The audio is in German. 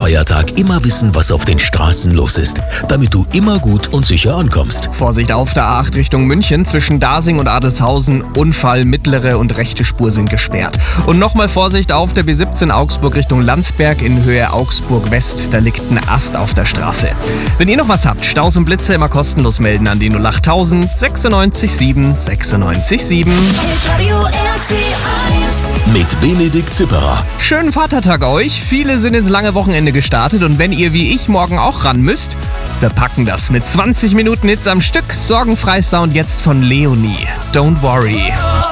Feiertag immer wissen, was auf den Straßen los ist, damit du immer gut und sicher ankommst. Vorsicht auf der A8 Richtung München. Zwischen Dasing und Adelshausen. Unfall, mittlere und rechte Spur sind gesperrt. Und nochmal Vorsicht auf der B17 Augsburg Richtung Landsberg in Höhe Augsburg West. Da liegt ein Ast auf der Straße. Wenn ihr noch was habt, Staus und Blitze immer kostenlos melden an die 08000 96 7 96 7. Radio RTL. Mit Benedikt Zipperer. Schönen Vatertag euch. Viele sind ins lange Wochenende gestartet und wenn ihr wie ich morgen auch ran müsst, wir packen das mit 20 Minuten Hits am Stück. Sorgenfrei Sound jetzt von Leonie. Don't worry.